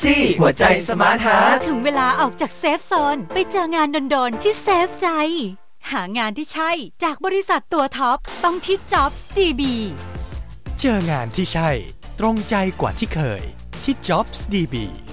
ที่หัวใจสมาร์ทฮาร์ทถึงเวลาออกจากเซฟโซนไปเจองานโดนๆที่เซฟใจหางานที่ใช่จากบริษัทตัวท็อปต้องที่ Jobs DB เจองานที่ใช่ตรงใจกว่าที่เคยที่ Jobs DB